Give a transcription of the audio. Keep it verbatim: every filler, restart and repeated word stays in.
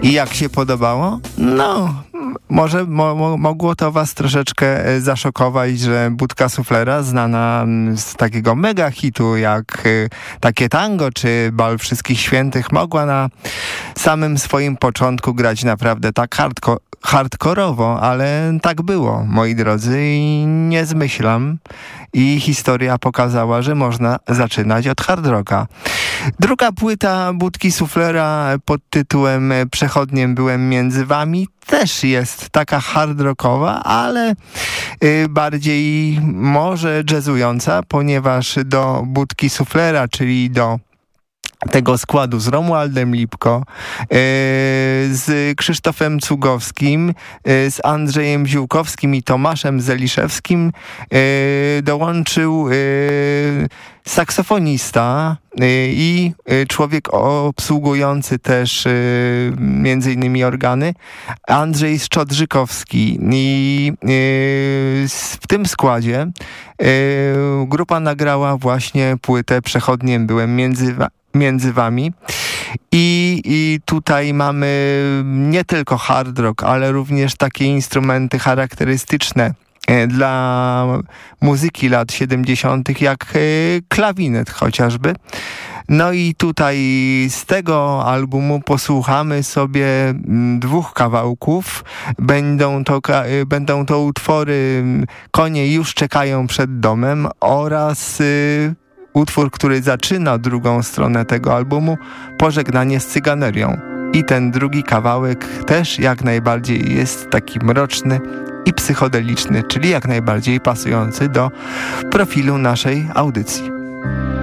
I jak się podobało? No, może mo, mo, mogło to was troszeczkę zaszokować, że Budka Suflera, znana z takiego mega hitu jak y, Takie Tango czy Bal Wszystkich Świętych, mogła na samym swoim początku grać naprawdę tak hardko, hardkorowo, ale tak było, moi drodzy, i nie zmyślam. I historia pokazała, że można zaczynać od hard rocka. Druga płyta Budki Suflera pod tytułem Przechodniem byłem między wami też jest taka hard rockowa, ale y, bardziej może jazzująca, ponieważ do Budki Suflera, czyli do tego składu z Romualdem Lipko, yy, z Krzysztofem Cugowskim, yy, z Andrzejem Ziółkowskim i Tomaszem Zeliszewskim yy, dołączył yy, saksofonista yy, i yy, człowiek obsługujący też yy, między innymi organy, Andrzej Szczodrzykowski. I yy, w tym składzie yy, grupa nagrała właśnie płytę Przechodniem byłem między między wami. I, I tutaj mamy nie tylko hard rock, ale również takie instrumenty charakterystyczne dla muzyki lat siedemdziesiątych, jak klawinet chociażby. No i tutaj z tego albumu posłuchamy sobie dwóch kawałków. Będą to, będą to utwory Konie już czekają przed domem oraz utwór, który zaczyna drugą stronę tego albumu, Pożegnanie z cyganerią. I ten drugi kawałek też jak najbardziej jest taki mroczny i psychodeliczny, czyli jak najbardziej pasujący do profilu naszej audycji.